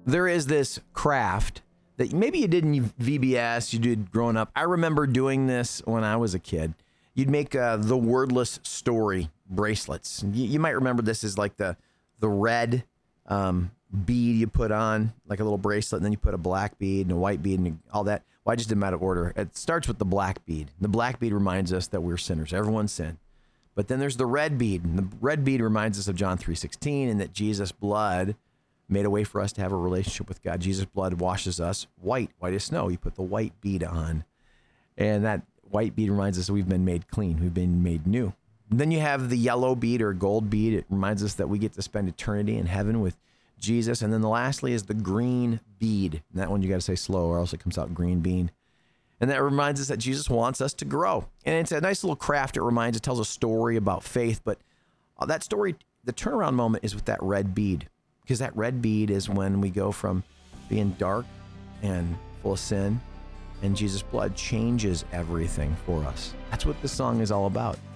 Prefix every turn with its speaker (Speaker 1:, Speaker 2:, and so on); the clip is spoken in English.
Speaker 1: There is this craft that maybe you did in VBS, you did growing up. I remember doing this when I was a kid. You'd make the wordless story bracelets. You might remember this as like the red bead you put on, like a little bracelet, and then you put a black bead and a white bead and all that. Well, I just did them out of order. It starts with the black bead. The black bead reminds us that we're sinners. Everyone's sinned. But then there's the red bead. And the red bead reminds us of John 3:16 and that Jesus' blood made a way for us to have a relationship with God. Jesus' blood washes us white as snow. You put the white bead on. And that white bead reminds us that we've been made clean. We've been made new. And then you have the yellow bead or gold bead. It reminds us that we get to spend eternity in heaven with Jesus. And then lastly is the green bead. And that one you got to say slow or else it comes out green bean. And that reminds us that Jesus wants us to grow. And it's a nice little craft. It tells a story about faith. But that story, the turnaround moment is with that red bead. Because that red bead is when we go from being dark and full of sin, and Jesus' blood changes everything for us. That's what this song is all about.